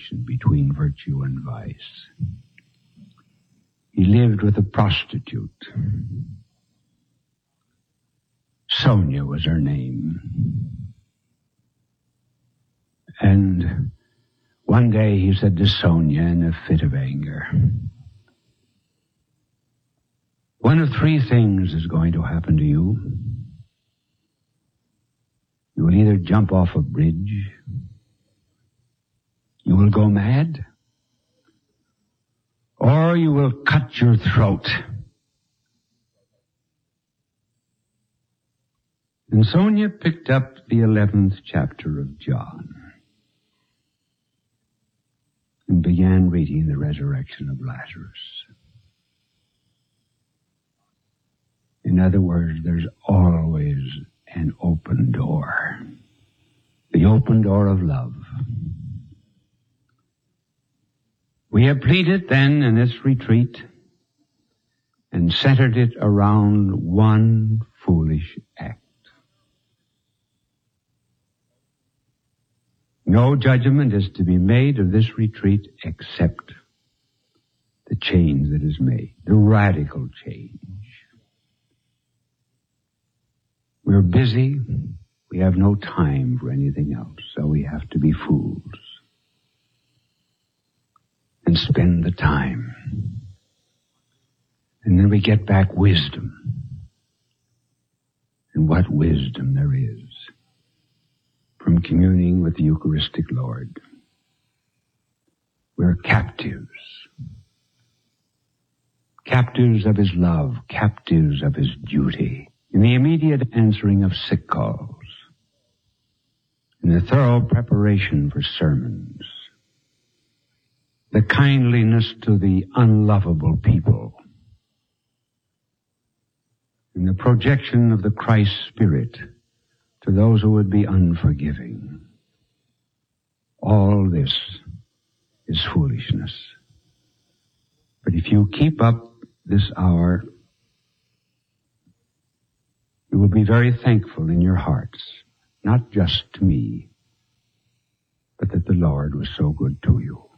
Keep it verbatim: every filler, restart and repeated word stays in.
distinction between virtue and vice. He lived with a prostitute. Sonia was her name. And one day he said to Sonia in a fit of anger, one of three things is going to happen to you. You will either jump off a bridge, you will go mad, or you will cut your throat. And Sonia picked up the eleventh chapter of John and began reading the resurrection of Lazarus. In other words, there's always an open door. The open door of love. We have pleaded then in this retreat and centered it around one foolish act. No judgment is to be made of this retreat except the change that is made, the radical change. We're busy. We have no time for anything else, so we have to be fools and spend the time. And then we get back wisdom. And what wisdom there is from communing with the Eucharistic Lord. We're captives. Captives of His love, captives of His duty. In the immediate answering of sick calls, in the thorough preparation for sermons, the kindliness to the unlovable people, in the projection of the Christ Spirit to those who would be unforgiving. All this is foolishness. But if you keep up this hour, you will be very thankful in your hearts, not just to me, but that the Lord was so good to you.